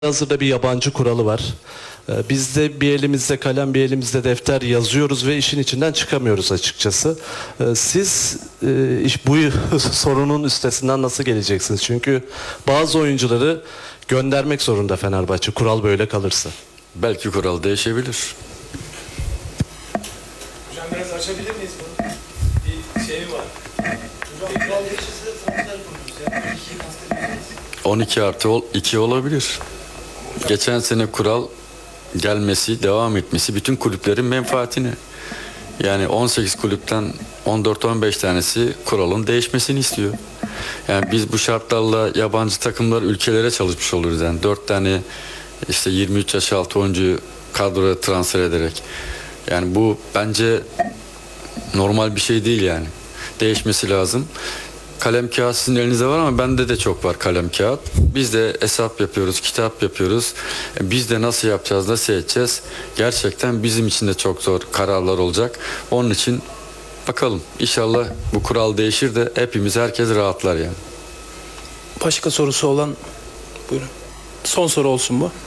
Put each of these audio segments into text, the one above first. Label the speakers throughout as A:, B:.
A: Hazırda bir yabancı kuralı var. Biz de bir elimizde kalem bir elimizde defter yazıyoruz ve işin içinden çıkamıyoruz açıkçası. Siz bu sorunun üstesinden nasıl geleceksiniz? Çünkü bazı oyuncuları göndermek zorunda Fenerbahçe, kural böyle kalırsa.
B: Belki kural değişebilir.
C: Hocam biraz açabilir miyiz bunu? Bir şey var. Hocam kural değişirse transfer kurulmuş ya.
B: 12 artı 2 olabilir. Geçen sene kural gelmesi, devam etmesi bütün kulüplerin menfaatine. Yani 18 kulüpten 14-15 tanesi kuralın değişmesini istiyor. Yani biz bu şartlarla yabancı takımlar ülkelere çalışmış oluruz. Yani 4 tane işte 23 yaş altı oyuncuyu kadroya transfer ederek. Yani bu bence normal bir şey değil yani. Değişmesi lazım. Kalem kağıt sizin elinizde var ama bende de çok var kalem kağıt. Biz de hesap yapıyoruz, kitap yapıyoruz. Biz de nasıl yapacağız, nasıl edeceğiz? Gerçekten bizim için de çok zor kararlar olacak. Onun için bakalım inşallah bu kural değişir de hepimiz, herkes rahatlar yani.
D: Başka sorusu olan buyurun. Son soru olsun bu.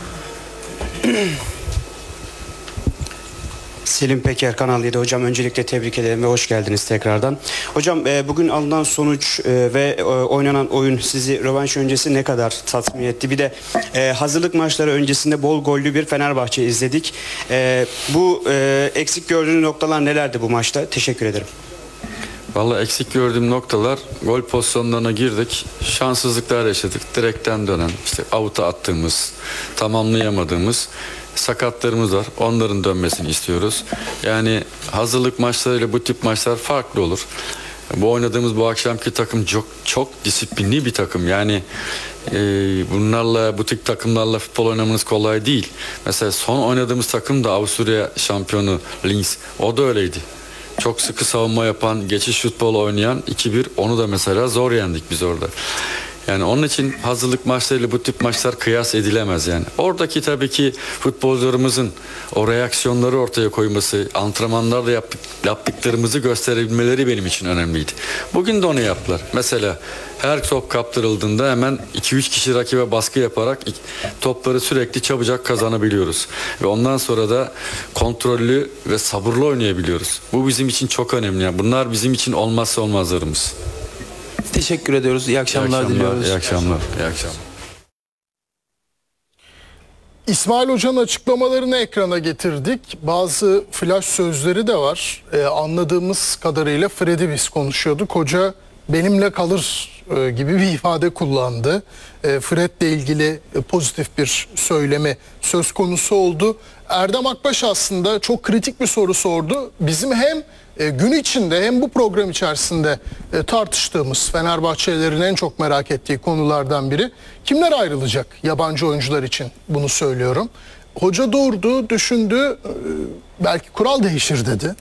E: Selim Peker, Kanal 7. Hocam öncelikle tebrik ederim ve hoş geldiniz tekrardan. Hocam bugün alınan sonuç ve oynanan oyun sizi rövanş öncesi ne kadar tatmin etti? Bir de hazırlık maçları öncesinde bol gollü bir Fenerbahçe izledik. Bu eksik gördüğünüz noktalar nelerdi bu maçta? Teşekkür ederim.
B: Vallahi eksik gördüğüm noktalar, gol pozisyonlarına girdik, şanssızlıklar yaşadık. Direkten dönen, işte avuta attığımız, tamamlayamadığımız sakatlarımız var. Onların dönmesini istiyoruz. Yani hazırlık maçlarıyla bu tip maçlar farklı olur. Bu oynadığımız bu akşamki takım çok disiplinli bir takım. Yani bunlarla, bu tip takımlarla futbol oynamanız kolay değil. Mesela son oynadığımız takım da Avusturya şampiyonu Linz. O da öyleydi. Çok sıkı savunma yapan, geçiş futbol oynayan 2-1, onu da mesela zor yendik biz orada. Yani onun için hazırlık maçlarıyla bu tip maçlar kıyas edilemez yani. Oradaki tabii ki futbolcularımızın o reaksiyonları ortaya koyması, antrenmanlarda yaptıklarımızı gösterebilmeleri benim için önemliydi. Bugün de onu yaptılar. Mesela her top kaptırıldığında hemen 2-3 kişi rakibe baskı yaparak topları sürekli çabucak kazanabiliyoruz. Ve ondan sonra da kontrollü ve sabırlı oynayabiliyoruz. Bu bizim için çok önemli. Yani bunlar bizim için olmazsa olmazlarımız.
D: Teşekkür ediyoruz. İyi akşamlar diliyoruz.
B: İyi akşamlar. İyi akşamlar.
F: İsmail Hoca'nın açıklamalarını ekrana getirdik. Bazı flash sözleri de var. Anladığımız kadarıyla Fred'i biz konuşuyorduk. Hoca benimle kalır gibi bir ifade kullandı. Fred'le ilgili pozitif bir söylemi söz konusu oldu. Erdem Akbaş aslında çok kritik bir soru sordu. Bizim hem gün içinde hem bu program içerisinde tartıştığımız, Fenerbahçelilerin en çok merak ettiği konulardan biri, kimler ayrılacak yabancı oyuncular için, bunu söylüyorum. Hoca durdu, düşündü, belki kural değişir dedi.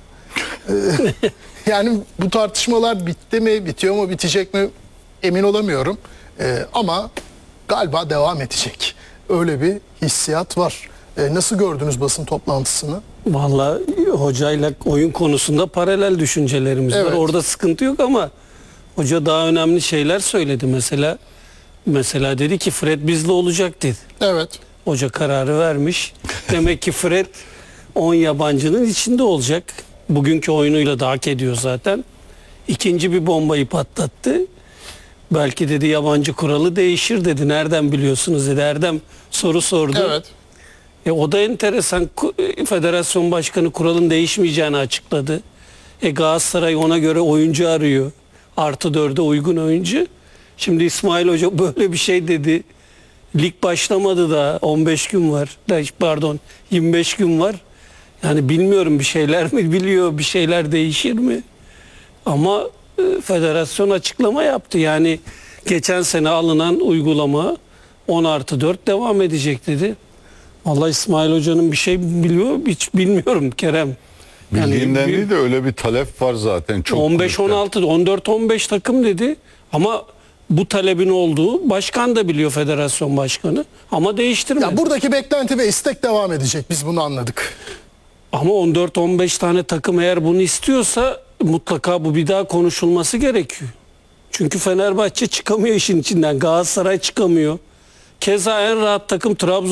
F: Yani bu tartışmalar bitti mi, bitiyor mu, bitecek mi emin olamıyorum. Ama galiba devam edecek. Öyle bir hissiyat var. Nasıl gördünüz basın toplantısını?
G: Vallahi hocayla oyun konusunda paralel düşüncelerimiz var. Orada sıkıntı yok ama hoca daha önemli şeyler söyledi. Mesela dedi ki Fred bizle olacak dedi.
F: Evet.
G: Hoca kararı vermiş. Demek ki Fred 10 yabancının içinde olacak. Bugünkü oyunuyla da hak ediyor zaten. İkinci bir bombayı patlattı. Belki dedi yabancı kuralı değişir dedi. Nereden biliyorsunuz dedi. Erdem soru sordu.
F: Evet.
G: O da enteresan. Federasyon başkanı kuralın değişmeyeceğini açıkladı. Galatasaray ona göre oyuncu arıyor. +4'e uygun oyuncu. Şimdi İsmail Hoca böyle bir şey dedi. Lig başlamadı da 15 gün var. Pardon 25 gün var. Yani bilmiyorum, bir şeyler mi biliyor, bir şeyler değişir mi? Ama federasyon açıklama yaptı. Yani geçen sene alınan uygulama 10+4 devam edecek dedi. Vallahi İsmail Hoca'nın bir şey biliyor, hiç bilmiyorum Kerem.
H: Bildiğinden değil de öyle bir talep var zaten. Çok
G: 15-16, 14-15 takım dedi. Ama bu talebin olduğu başkan da biliyor, federasyon başkanı. Ama değiştirmedi.
F: Ya buradaki beklenti ve istek devam edecek. Biz bunu anladık.
G: Ama 14-15 tane takım eğer bunu istiyorsa mutlaka bu bir daha konuşulması gerekiyor. Çünkü Fenerbahçe çıkamıyor işin içinden. Galatasaray çıkamıyor. Keza en rahat takım Trabzon.